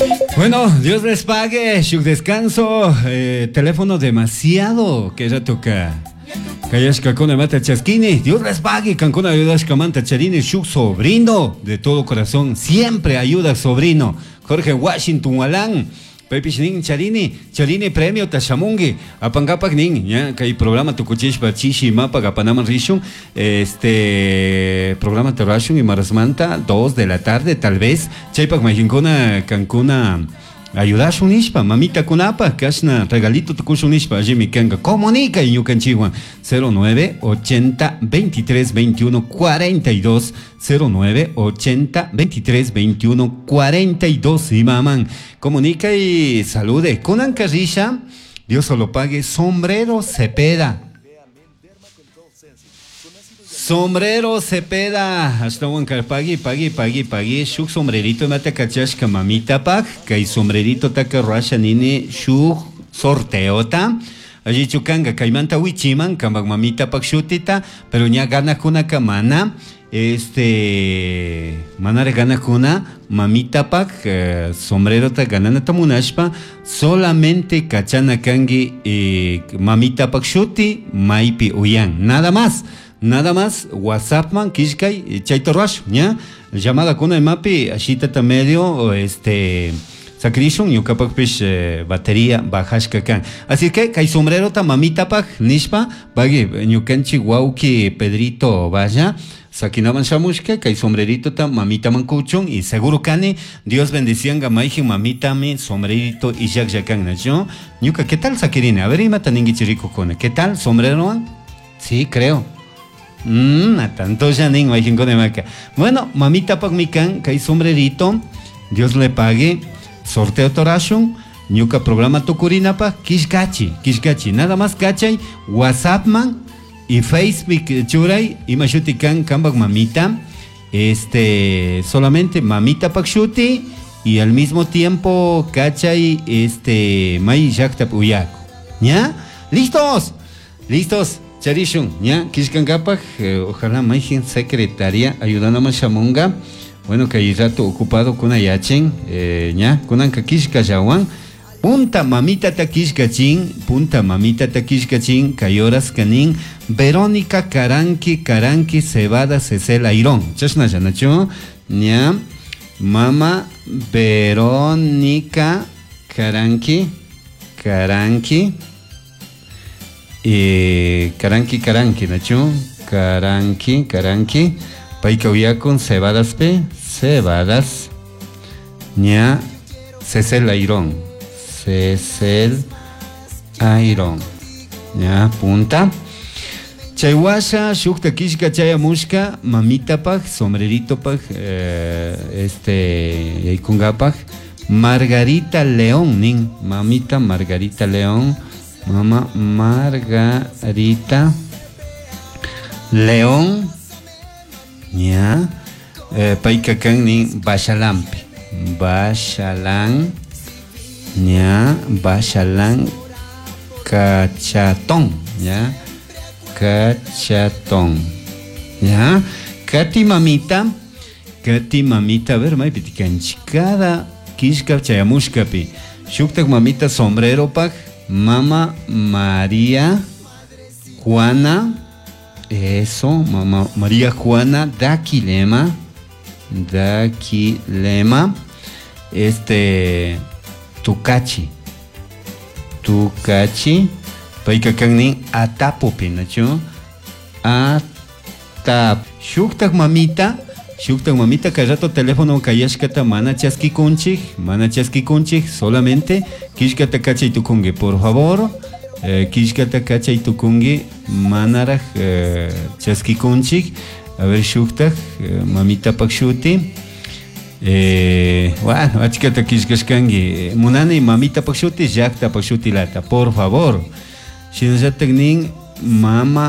Bueno, Dios les pague, shuk descanso, teléfono demasiado, que ya toca. Kayashka con mata chasquini, Dios les pague, Cancún ayudas camanta charini, shuk sobrino, de todo corazón, siempre ayuda sobrino, Jorge Washington Walán. Pepishnin charini premio tashamungi apangapak nin ya que programa tukuchishpa chishi mapa gapanama rishun programa terrashun y marasmanta 2 de la tarde tal vez chaypak majinkuna cancuna ayudashun nishpa mamita kunapa kashna regalito tukushun nishpa jimi kenga comunica y yukanchiwan 09 80 23 21 42 09 80 23 21 42 y maman comunica y salude Kunan Carrisha, Dios se lo pague. Sombrero Cepeda hasta Huancar pagui shuk sombrerito mata kachashka mamita pak kay sombrerito taka rasha nini shuk sorteota allí chukanga kaymanta wichiman kambak mamita pak shutita pero ña gana kuna kamana manare gana kuna mamita pak sombrero ta ganana tamunashpa solamente kachana kangi mamita pak shuti maipi uyan nada más WhatsApp man kishkay chayto rash ña llamada kuna mapi ashita ta medio sacrishun yukapak pish batería bajashka kan así que kay sombrero ta mamita pak nishpa bagi ñukanchi wauki Pedrito vaya sakinaban shamushke kay sombrerito ta mamita mankuchun y seguro kani Dios bendición gamaiji mamita mi sombrerito y yakyakan nacho ñuka ¿qué tal sakirine? A ver imata ningi chirico kone ¿qué tal sombrero? Sí creo a tanto ya ning maijin kone maka bueno mamita pak mikan kay sombrerito Dios le pague sorteo torashun ñuka programa tukurinapa kishkachi nada más kachay WhatsApp man y Facebook churay imashuti kambak mamita solamente mamita pakshuti y al mismo tiempo kachay may yakta uyako ¿ya? listos charishun ¿ya? Kishkankapak ojalá mayjin secretaria ayudando a shamunga bueno que hay rato ocupado kuna yachen ¿ya? Kunanka kishkayawan punta mamita takishkachin kayoras kanin Verónica Caranqui Cebada Cecel Airón chashna yanacho ña mama Verónica Caranqui nacho Caranqui paika uyakun cebadas ña Cecel Airón ya punta chaywasha shukta kishka chaya mushka mamita pak sombrerito pak yaykungapak Margarita León nin mamita Margarita León mama Margarita León ya paika kan nin Bashalán ña Bashalán Cachatón ya Kati mamita a ver may pitikanchi cada kishka chayamushkapi shuktak mamita sombrero pak mama María Juana mama María Juana Daquilema Tukachi paika kangni atapopi nacho shuktak mamita kayato teléfono kayashkata mana chaskikunchik solamente kishkata kachay tukungi por favor kishkata kachay tukungi manaraj chaskikunchik a ver shuktak mamita pakshuti bueno, achikata kishkashkangi munani mamita pakshuti llakta pakshuti lata por favor shinallatak nin mama